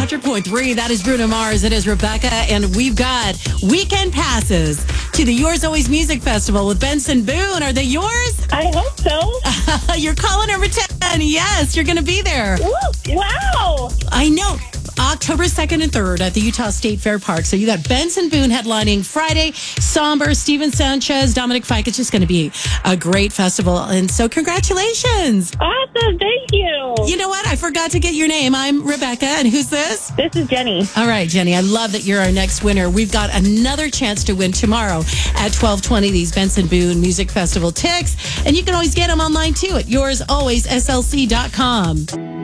100.3. That is Bruno Mars. It is Rebecca. And we've got weekend passes to the Yours Always Music Festival with Benson Boone. Are they yours? I hope so. You're caller number 10. Yes, you're going to be there. Woo, wow. I know. October 2nd and 3rd at the Utah State Fair Park. So you got Benson Boone headlining Friday, Somber, Steven Sanchez, Dominic Fike. It's just going to be a great festival. And so congratulations. Awesome. Thank you. You know what? I forgot to get your name. I'm Rebecca. And who's this? This is Jenny. All right, Jenny. I love that you're our next winner. We've got another chance to win tomorrow at 12:20, these Benson Boone Music Festival tickets. And you can always get them online too at yoursalwaysslc.com.